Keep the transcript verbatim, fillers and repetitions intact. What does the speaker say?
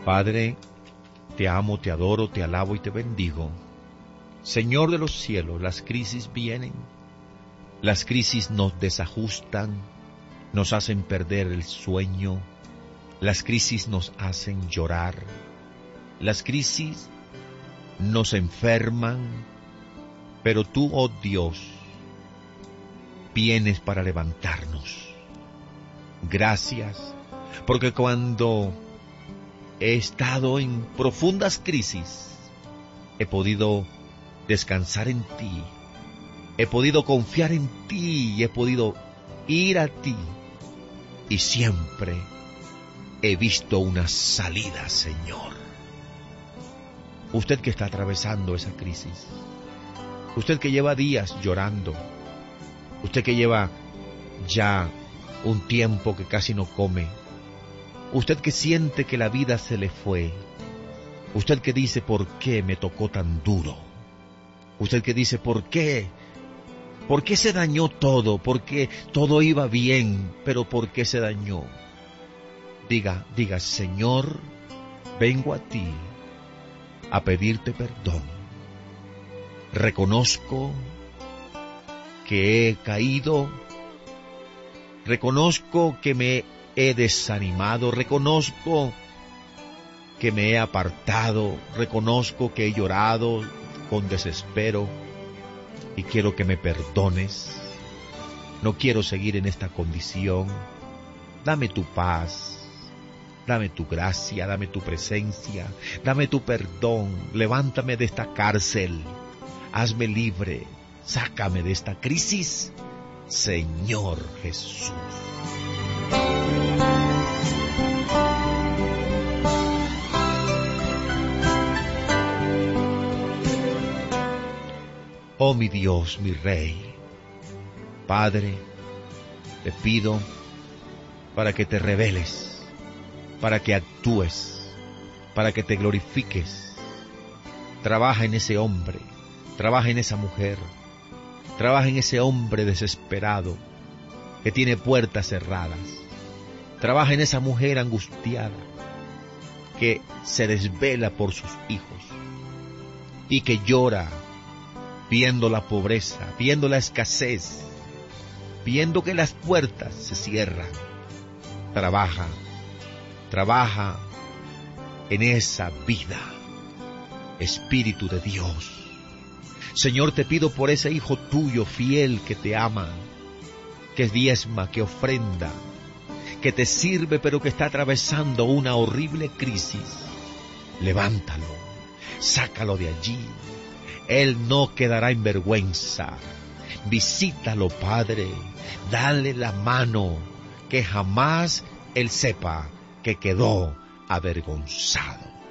Padre, te amo, te adoro, te alabo y te bendigo. Señor de los cielos, las crisis vienen. Las crisis nos desajustan, nos hacen perder el sueño. Las crisis nos hacen llorar. Las crisis nos enferman. Pero tú, oh Dios, vienes para levantarnos. Gracias, porque cuando he estado en profundas crisis, he podido descansar en ti, he podido confiar en ti y he podido ir a ti. Y siempre he visto una salida, Señor. Usted que está atravesando esa crisis, usted que lleva días llorando, usted que lleva ya un tiempo que casi no come, usted que siente que la vida se le fue, usted que dice, ¿por qué me tocó tan duro? Usted que dice, ¿por qué? ¿Por qué se dañó todo? ¿Por qué todo iba bien, pero por qué se dañó? Diga, diga, Señor, vengo a ti a pedirte perdón. Reconozco que he caído, reconozco que me he desanimado, reconozco que me he apartado, reconozco que he llorado con desespero y quiero que me perdones. No quiero seguir en esta condición. Dame tu paz, dame tu gracia, dame tu presencia, dame tu perdón. Levántame de esta cárcel, hazme libre, sácame de esta crisis, Señor Jesús. Oh mi Dios, mi Rey, Padre, te pido para que te reveles, para que actúes, para que te glorifiques. Trabaja en ese hombre, trabaja en esa mujer, trabaja en ese hombre desesperado que tiene puertas cerradas. Trabaja en esa mujer angustiada que se desvela por sus hijos y que llora viendo la pobreza, viendo la escasez, viendo que las puertas se cierran. Trabaja, trabaja en esa vida, Espíritu de Dios. Señor, te pido por ese hijo tuyo fiel que te ama, que diezma, que ofrenda, que te sirve pero que está atravesando una horrible crisis. Levántalo, sácalo de allí. Él no quedará en vergüenza. Visítalo, Padre. Dale la mano, que jamás él sepa que quedó avergonzado.